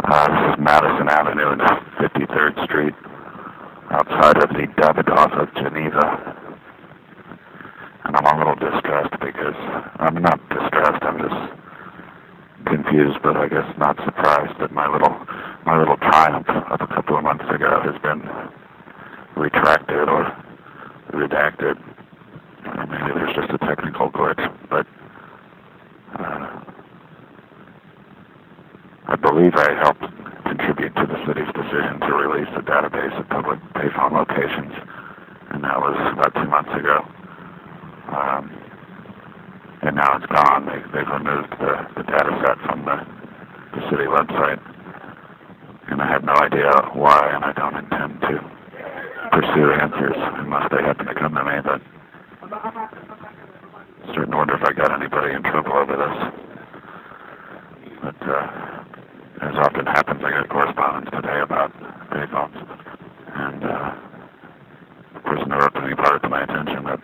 This is Madison Avenue and 53rd Street, outside of the Davidoff of Geneva. And I'm a little distressed because, I'm not distressed, I'm just confused, but I guess not surprised that my little triumph of a couple of months ago has been retracted or redacted. Maybe there's just a technical glitch, but I believe I helped contribute to the city's decision to release a database of public payphone locations, and that was about 2 months ago. And now it's gone. They've removed the data set from the city website, and I have no idea why, and I don't intend to pursue answers unless they happen to come to me, but I certainly wonder if I got anybody in trouble over this. But as often happens, I got correspondence today about payphones, and the person who wrote to me brought it to my attention that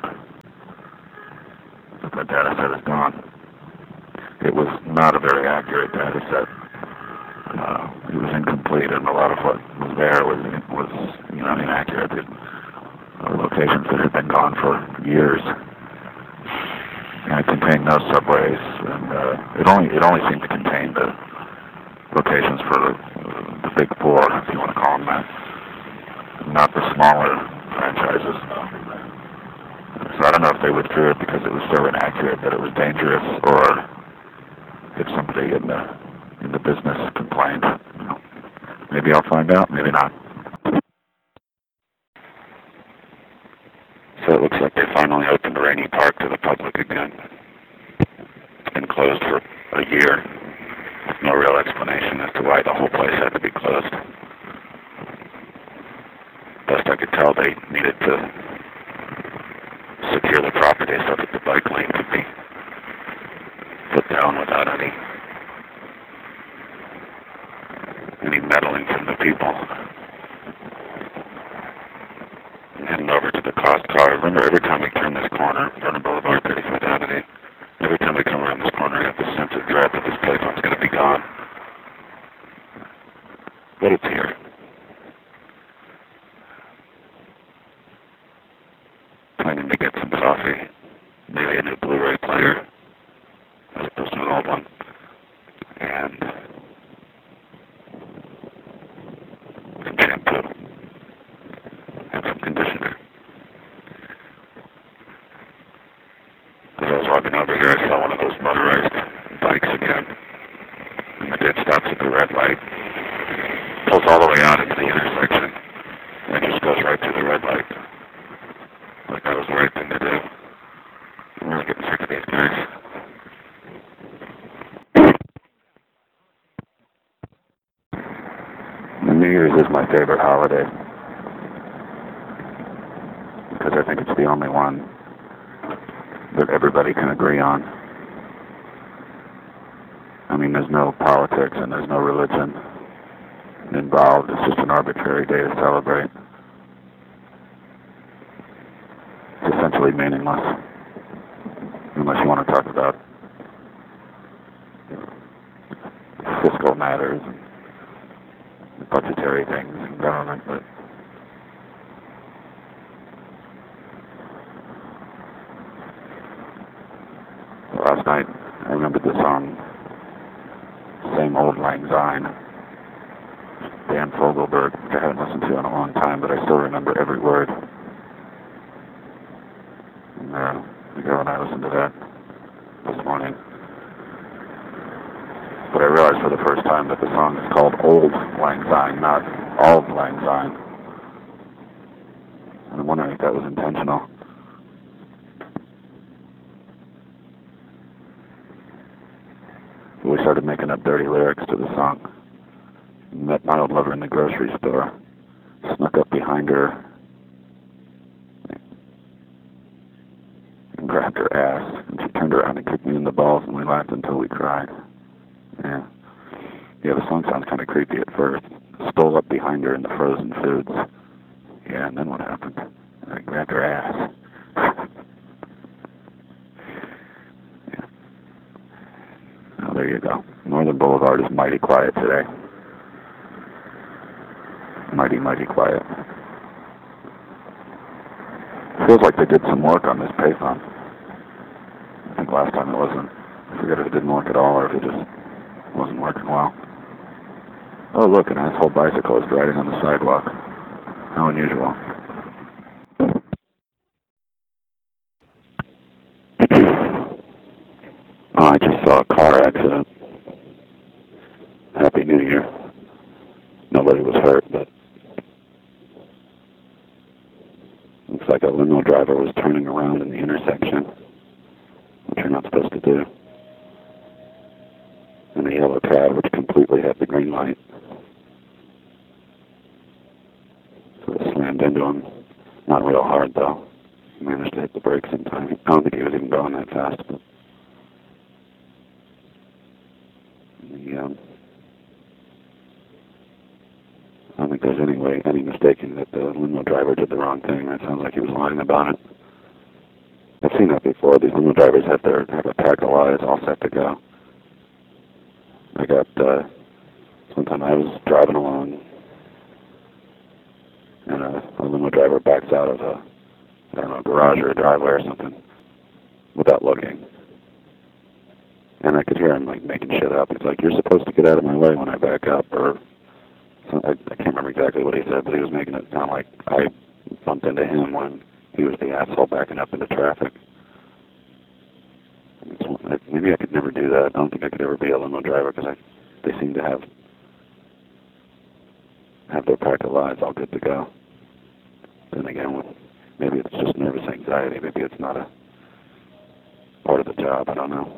the data set is gone. It was not a very accurate data set. It was incomplete, and a lot of what was there was inaccurate. Locations that had been gone for years, and it contained no subways, and it only seemed to contain the locations for the big four, if you want to call them that, not the smaller franchises. So I don't know if they withdrew it because it was so inaccurate that it was dangerous, or if somebody in the business complained. Maybe I'll find out, maybe not. So it looks like they finally opened Rainy Park to the public again. It's been closed for a year, with no real explanation as to why the whole place had to be closed. Best I could tell, they needed to secure the property so that the bike lane could be put down without any meddling from the people. I'm heading over to the cost car. Remember, every time we turn this corner, Vernon Boulevard, 35th Avenue, every time we come around this corner, I have this sense of dread that this payphone's going to be gone. But it's here. Planning to get some coffee, maybe a new Blu-ray player, as opposed to an old one, and some shampoo, and some conditioner. As I was walking over here, I saw one of those motorized bikes again, and the kid stops at the red light, pulls all the way out into the intersection, and just goes right through the red light. Like that was the right thing to do. I'm really getting sick of these guys. New Year's is my favorite holiday because I think it's the only one that everybody can agree on. I mean, there's no politics and there's no religion involved. It's just an arbitrary day to celebrate. It's essentially meaningless, unless you want to talk about fiscal matters and budgetary things in government, but last night I remembered the song Same Old Lang Syne, Dan Fogelberg, which I haven't listened to in a long time, but I still remember every word. And ago when I listened to that this morning. But I realized for the first time that the song is called Old Lang Syne, not Auld Lang Syne. And I'm wondering if that was intentional. We started making up dirty lyrics to the song. Met my old lover in the grocery store. Snuck up behind her and grabbed her ass, and she turned around and kicked me in the balls, and we laughed until we cried. Yeah, the song sounds kind of creepy at first. Stole up behind her in the frozen foods. Yeah, and then what happened? I grabbed her ass. Yeah. Oh, there you go. Northern Boulevard is mighty quiet today. mighty quiet. Feels like they did some work on this payphone. I think last time it wasn't. I forget if it didn't work at all or if it just wasn't working well. Oh look, an asshole bicyclist riding on the sidewalk. How unusual. Oh, I just saw a car accident. Happy New Year. Nobody was hurt, but looks like a limo driver was turning around in the intersection, which you're not supposed to do. And a yellow cab, which completely had the green light. So it slammed into him. Not real hard, though. He managed to hit the brakes in time. I don't think he was even going that fast, but I don't think there's any mistaking that the limo driver did the wrong thing. It sounds like he was lying about it. I've seen that before. These limo drivers have a pack of lies all set to go. I got sometime I was driving along, and a limo driver backs out of a garage or a driveway or something without looking. And I could hear him like making shit up. He's like, "You're supposed to get out of my way when I back up," or I can't remember exactly what he said, but he was making it sound like I bumped into him when he was the asshole backing up into traffic. Maybe I could never do that. I don't think I could ever be a limo driver because they seem to have their pack of lies all good to go. Then again, maybe it's just nervous anxiety. Maybe it's not a part of the job. I don't know.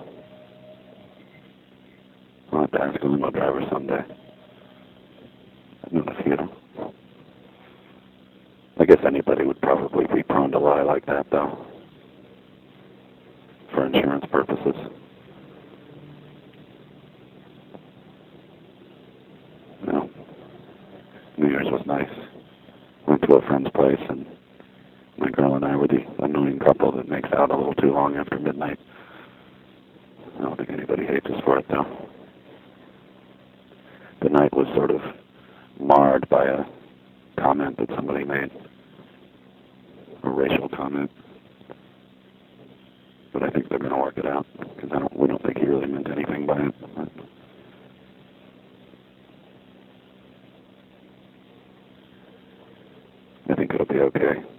I'll have to ask a limo driver someday. I've known a few. I guess anybody would probably be prone to lie like that, though, for insurance purposes. No. New Year's was nice. Went to a friend's place, and my girl and I were the annoying couple that makes out a little too long after midnight. I don't think anybody hates us for it, though. The night was sort of marred by a comment that somebody made, a racial comment. But I think they're going to work it out, because we don't think he really meant anything by it. But I think it'll be okay.